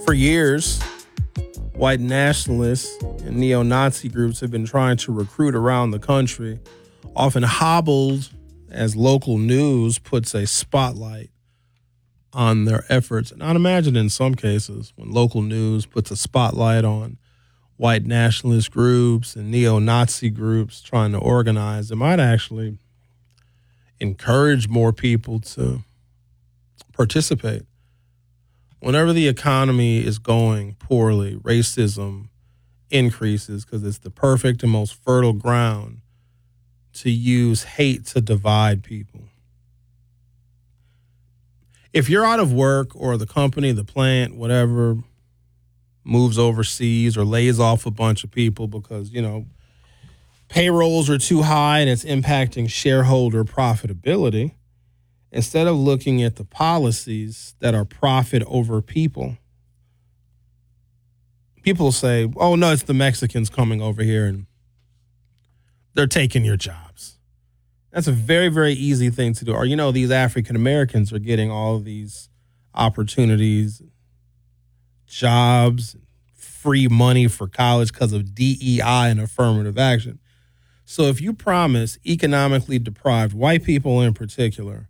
For years, white nationalists and neo-Nazi groups have been trying to recruit around the country, often hobbled as local news puts a spotlight on their efforts. And I'd imagine in some cases, when local news puts a spotlight on white nationalist groups and neo-Nazi groups trying to organize, it might actually encourage more people to participate. Whenever the economy is going poorly, racism increases because it's the perfect and most fertile ground to use hate to divide people. If you're out of work or the company, the plant, whatever, moves overseas or lays off a bunch of people because, payrolls are too high and it's impacting shareholder profitability, instead of looking at the policies that are profit over people, people say, oh, no, it's the Mexicans coming over here and they're taking your jobs. That's a very, very easy thing to do. Or, these African Americans are getting all of these opportunities, jobs, free money for college because of DEI and affirmative action. So if you promise economically deprived white people in particular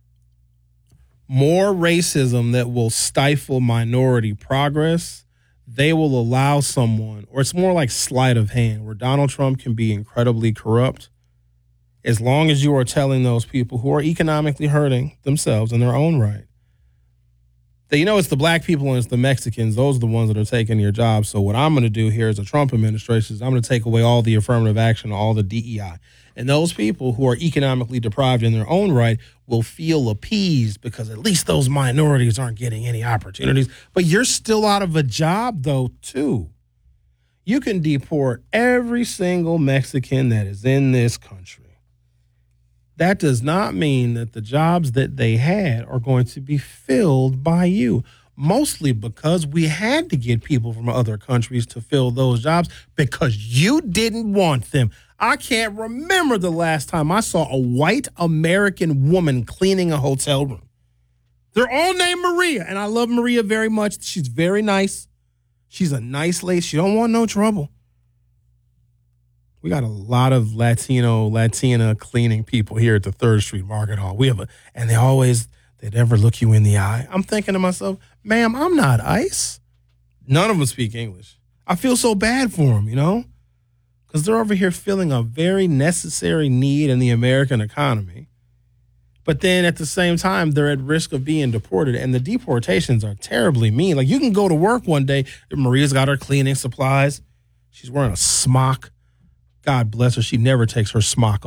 more racism that will stifle minority progress, they will allow someone, or it's more like sleight of hand, where Donald Trump can be incredibly corrupt. As long as you are telling those people who are economically hurting themselves in their own right, that, it's the black people and it's the Mexicans, those are the ones that are taking your jobs. So what I'm going to do here as a Trump administration is I'm going to take away all the affirmative action, all the DEI. And those people who are economically deprived in their own right will feel appeased because at least those minorities aren't getting any opportunities. But you're still out of a job, though, too. You can deport every single Mexican that is in this country. That does not mean that the jobs that they had are going to be filled by you, mostly because we had to get people from other countries to fill those jobs because you didn't want them. I can't remember the last time I saw a white American woman cleaning a hotel room. They're all named Maria, and I love Maria very much. She's very nice. She's a nice lady. She don't want no trouble. We got a lot of Latina cleaning people here at the 3rd Street Market Hall. They never look you in the eye. I'm thinking to myself, ma'am, I'm not ICE. None of them speak English. I feel so bad for them, because they're over here filling a very necessary need in the American economy. But then at the same time, they're at risk of being deported, and the deportations are terribly mean. Like, you can go to work one day, Maria's got her cleaning supplies. She's wearing a smock. God bless her. She never takes her smock off.